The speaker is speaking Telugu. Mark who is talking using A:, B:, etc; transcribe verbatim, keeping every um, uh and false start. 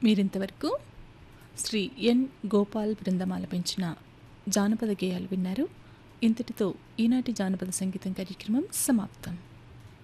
A: మీరింతవరకు శ్రీ ఎన్ గోపాల్ బృందం ఆలపించిన జానపద గేయాలు విన్నారు. ఇంతటితో ఈనాటి జానపద సంగీతం కార్యక్రమం సమాప్తం.